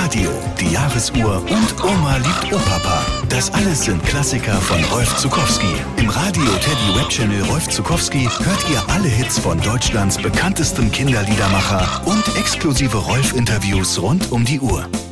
Radio, die Jahresuhr und Oma liebt Opapa. Das alles sind Klassiker von Rolf Zuckowski. Im Radio Teddy Web Channel Rolf Zuckowski hört ihr alle Hits von Deutschlands bekanntestem Kinderliedermacher und exklusive Rolf-Interviews rund um die Uhr.